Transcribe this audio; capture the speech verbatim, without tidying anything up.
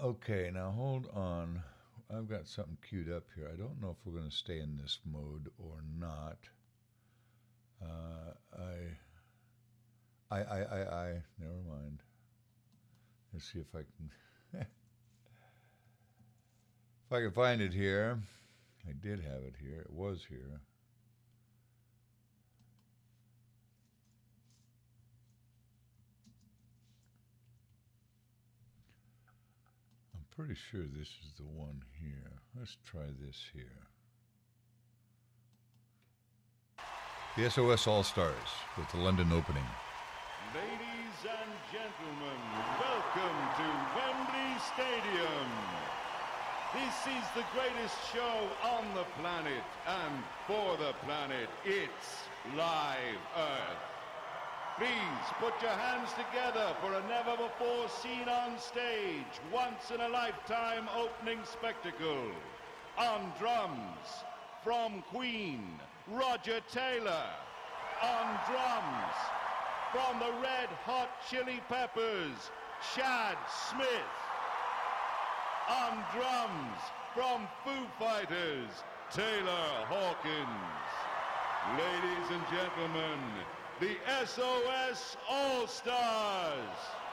Okay, now hold on. I've got something queued up here. I don't know if we're going to stay in this mode or not. Uh, I, I, I, I, I, never mind. Let's see if I can, if I can find it here. I did have it here. It was here. I'm pretty sure this is the one here. Let's try this here. The S O S All-Stars with the London opening. Ladies and gentlemen, welcome to Wembley Stadium. This is the greatest show on the planet and for the planet. It's Live Earth. Please put your hands together for a never-before-seen on stage, once-in-a-lifetime opening spectacle. On drums, from Queen, Roger Taylor. On drums, from the Red Hot Chili Peppers, Chad Smith. On drums, from Foo Fighters, Taylor Hawkins. Ladies and gentlemen, the S O S All-Stars.